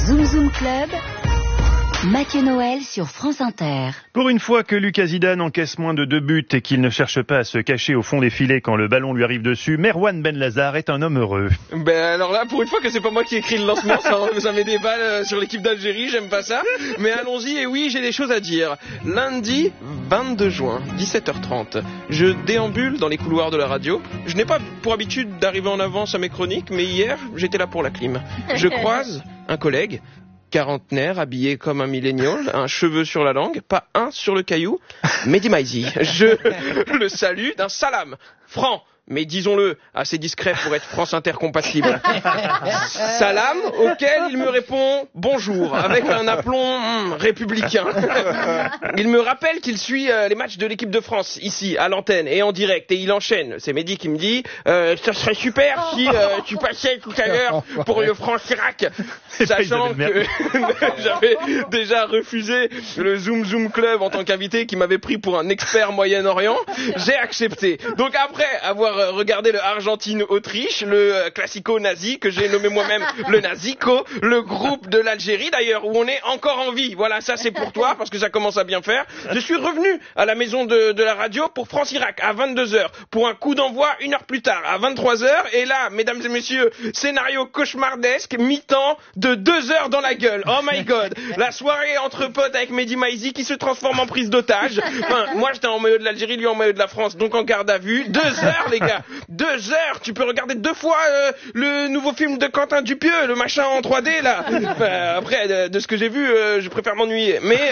Zoom Zoom Club, Mathieu Noël sur France Inter. Pour une fois que Lucas Zidane encaisse moins de 2 buts et qu'il ne cherche pas à se cacher au fond des filets quand le ballon lui arrive dessus, Merwan Benlazar est un homme heureux. Alors là, pour une fois que c'est pas moi qui ai écrit le lancement, ça met des balles sur l'équipe d'Algérie, j'aime pas ça. Mais allons-y, et oui, j'ai des choses à dire. Lundi 22 juin, 17h30, je déambule dans les couloirs de la radio. Je n'ai pas pour habitude d'arriver en avance à mes chroniques, mais hier, j'étais là pour la clim. Je croise un collègue, quarantenaire, habillé comme un millénial, un cheveu sur la langue, pas un sur le caillou, Mehdi Maizi. Je le salue d'un salam franc, mais disons-le, assez discret pour être France Inter compatible. Salam, auquel il me répond bonjour, avec un aplomb républicain. Il me rappelle qu'il suit les matchs de l'équipe de France, ici, à l'antenne, et en direct, et il enchaîne. C'est Mehdi qui me dit, ça serait super si tu passais tout à l'heure pour le France-Irak. Sachant que j'avais déjà refusé le Zoom Zoom Club en tant qu'invité qui m'avait pris pour un expert Moyen-Orient, j'ai accepté. Donc après avoir regardé le Argentine-Autriche, le classico nazi que j'ai nommé moi-même le Nazico, le groupe de l'Algérie d'ailleurs où on est encore en vie. Voilà, ça c'est pour toi parce que ça commence à bien faire. Je suis revenu à la maison de la radio pour France-Irak à 22h pour un coup d'envoi 1 heure plus tard à 23h et là, mesdames et messieurs, scénario cauchemardesque, mi-temps de 2 heures dans la gueule. Oh my god, la soirée entre potes avec Mehdi Maizi qui se transforme en prise d'otage. Enfin, moi j'étais en maillot de l'Algérie, lui en maillot de la France, donc en garde à vue. 2 heures les gars, 2 heures, tu peux regarder 2 fois le nouveau film de Quentin Dupieux, le machin en 3D là. Enfin, après, de ce que j'ai vu, je préfère m'ennuyer. Mais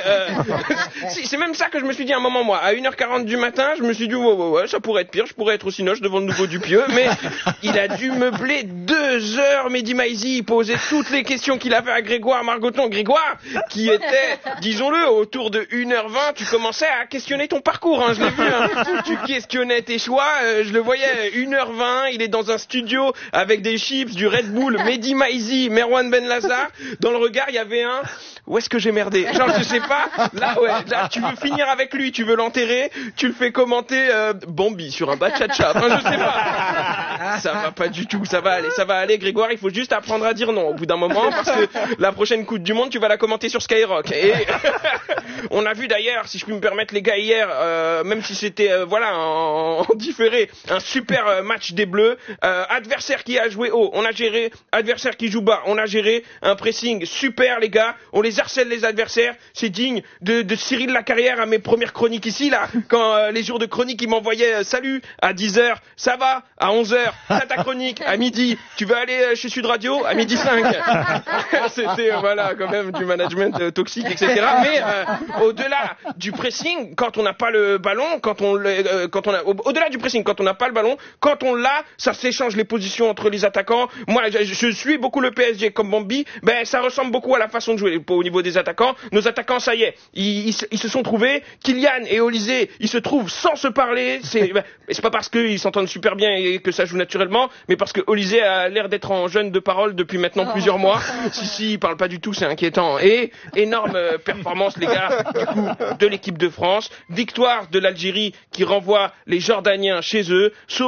c'est même ça que je me suis dit à un moment moi. À 1h40 du matin, je me suis dit ouais, ça pourrait être pire, je pourrais être aussi noche devant le nouveau Dupieux. Mais il a dû meubler 2 heures, Mehdi Maizi, il posait toutes les questions qu'il avait à Grégoire Margoton. Grégoire, qui était, disons-le, autour de 1h20, tu commençais à questionner ton parcours, hein, je l'ai vu. Hein. Tu questionnais tes choix, je le voyais. 1h20, il est dans un studio avec des chips, du Red Bull, Mehdi Maizi, Merwan Benlazar. Dans le regard, il y avait un où est-ce que j'ai merdé? Genre, je sais pas. Là, ouais, là, tu veux finir avec lui, tu veux l'enterrer, tu le fais commenter Bambi sur un bachata. Enfin, je sais pas. Ça va pas du tout, ça va aller, Grégoire, il faut juste apprendre à dire non au bout d'un moment parce que la prochaine Coupe du Monde, tu vas la commenter sur Skyrock. Et on a vu d'ailleurs, si je puis me permettre les gars, hier, même si c'était en différé, un super match des Bleus, adversaire qui a joué haut, on a géré, adversaire qui joue bas, on a géré un pressing super les gars, on les harcèle les adversaires, c'est digne de Cyril Lacarrière à mes premières chroniques ici là, quand les jours de chronique il m'envoyait salut à 10h, ça va, à 11h, t'as ta chronique, à midi, tu veux aller chez Sud Radio, à midi 5. C'était voilà quand même du management toxique etc. Mais au-delà du pressing, quand on n'a pas le ballon, au-delà du pressing, quand on n'a pas le ballon, quand on l'a, ça s'échange les positions entre les attaquants. Moi, je suis beaucoup le PSG comme Bambi, ça ressemble beaucoup à la façon de jouer au niveau des attaquants. Nos attaquants, ça y est, ils se sont trouvés. Kylian et Olysée, ils se trouvent sans se parler. C'est pas parce qu'ils s'entendent super bien et que ça joue naturellement, mais parce que Olysée a l'air d'être en jeûne de parole depuis maintenant plusieurs mois. Si, il parle pas du tout, c'est inquiétant. Et énorme performance, les gars, du coup, de l'équipe de France. Victoire de l'Algérie qui renvoie les Jordaniens chez eux.